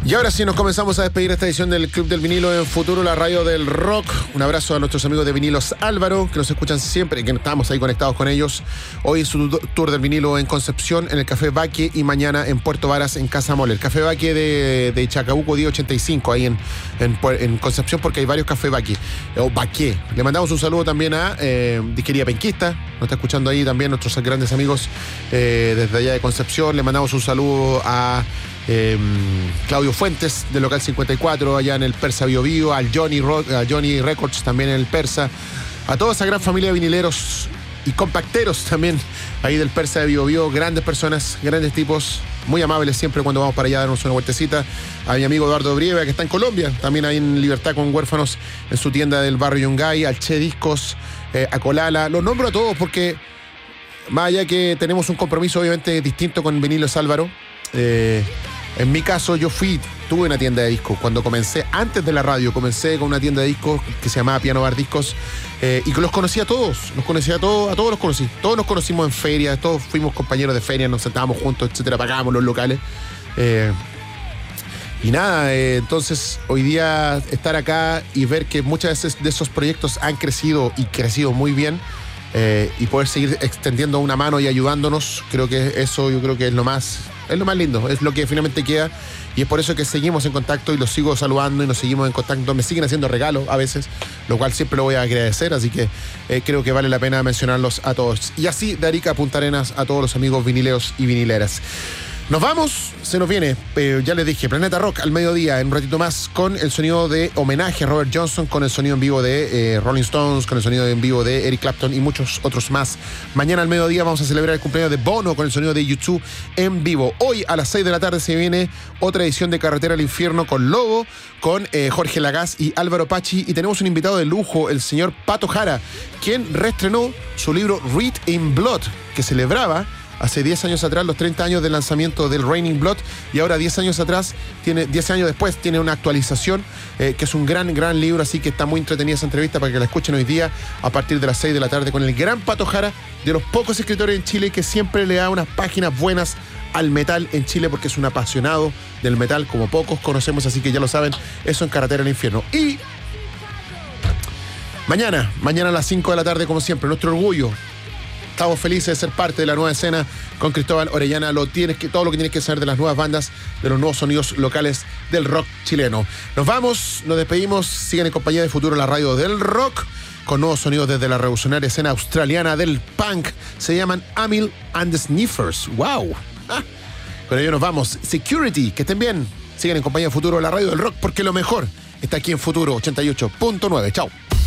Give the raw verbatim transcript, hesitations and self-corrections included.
Y ahora sí nos comenzamos a despedir esta edición del Club del Vinilo en Futuro, la radio del rock. Un abrazo a nuestros amigos de Vinilos Álvaro, que nos escuchan siempre, que estamos ahí conectados con ellos. Hoy su tour del vinilo en Concepción, en el Café Baque, y mañana en Puerto Varas, en Casa Mole. El Café Baque de, de Chacabuco, día ochenta y cinco, ahí en, en, en Concepción, porque hay varios Café Baque, o Baque. Le mandamos un saludo también a eh, Disquería Penquista, nos está escuchando ahí también nuestros grandes amigos eh, desde allá de Concepción. Le mandamos un saludo a Eh, Claudio Fuentes del local cincuenta y cuatro allá en el Persa Bio Bio, al Johnny, Rock, a Johnny Records también en el Persa, a toda esa gran familia de vinileros y compacteros también ahí del Persa de Bio Bio, grandes personas, grandes tipos, muy amables siempre cuando vamos para allá a darnos una vueltecita. A mi amigo Eduardo Brieva, que está en Colombia, también ahí en Libertad con Huérfanos, en su tienda del barrio Yungay, al Che Discos, eh, a Colala. Los nombro a todos porque más allá que tenemos un compromiso obviamente distinto con Vinilos Álvaro, eh, en mi caso, yo fui, tuve una tienda de discos. Cuando comencé, antes de la radio, comencé con una tienda de discos que se llamaba Piano Bar Discos, eh, y que los conocí a todos, los conocí a todos, a todos los conocí. Todos nos conocimos en ferias, todos fuimos compañeros de ferias, nos sentábamos juntos, etcétera, pagábamos los locales. Eh, y nada, eh, entonces hoy día estar acá y ver que muchas veces de esos proyectos han crecido y crecido muy bien, eh, y poder seguir extendiendo una mano y ayudándonos, creo que eso yo creo que es lo más... Es lo más lindo, es lo que finalmente queda, y es por eso que seguimos en contacto y los sigo saludando y nos seguimos en contacto. Me siguen haciendo regalos a veces, lo cual siempre lo voy a agradecer, así que eh, creo que vale la pena mencionarlos a todos. Y así de Arica a Punta Arenas a todos los amigos vinileros y vinileras. Nos vamos, se nos viene, eh, ya les dije, Planeta Rock al mediodía, en un ratito más, con el sonido de homenaje a Robert Johnson, con el sonido en vivo de eh, Rolling Stones, con el sonido en vivo de Eric Clapton y muchos otros más. Mañana al mediodía vamos a celebrar el cumpleaños de Bono con el sonido de YouTube en vivo. Hoy a las seis de la tarde se viene otra edición de Carretera al Infierno con Lobo, con eh, Jorge Lagaz y Álvaro Pachi, y tenemos un invitado de lujo, el señor Pato Jara, quien reestrenó su libro Read in Blood, que celebraba hace diez años atrás los treinta años del lanzamiento del Raining Blood, y ahora diez años atrás, tiene diez años después, tiene una actualización, eh, que es un gran, gran libro, así que está muy entretenida esa entrevista para que la escuchen hoy día a partir de las seis de la tarde con el gran Pato Jara, de los pocos escritores en Chile que siempre le da unas páginas buenas al metal en Chile, porque es un apasionado del metal como pocos conocemos, así que ya lo saben, eso en Carretera al Infierno. Y mañana, mañana a las cinco de la tarde, como siempre, nuestro orgullo. Estamos felices de ser parte de la nueva escena con Cristóbal Orellana. Lo tienes que, todo lo que tienes que saber de las nuevas bandas, de los nuevos sonidos locales del rock chileno. Nos vamos, nos despedimos. Sigan en compañía de Futuro, la radio del rock, con nuevos sonidos desde la revolucionaria escena australiana del punk. Se llaman Amil and the Sniffers. ¡Wow! Ah, con ello nos vamos. Security, que estén bien. Sigan en compañía de Futuro, la radio del rock, porque lo mejor está aquí en Futuro ochenta y ocho punto nueve. Chao.